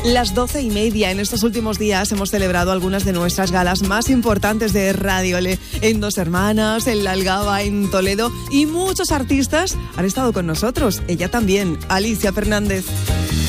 Las 12:30. En estos últimos días hemos celebrado algunas de nuestras galas más importantes de Radio Le, en Dos Hermanas, en La Algaba, en Toledo, y muchos artistas han estado con nosotros. Ella también, Alicia Fernández.